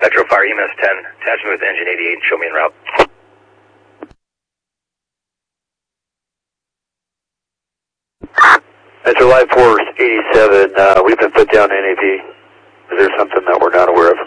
Metro Fire EMS 10, attach me with engine 88 and show me en route. Metro Life Force 87, we've been put down NAV. Is there something that we're not aware of?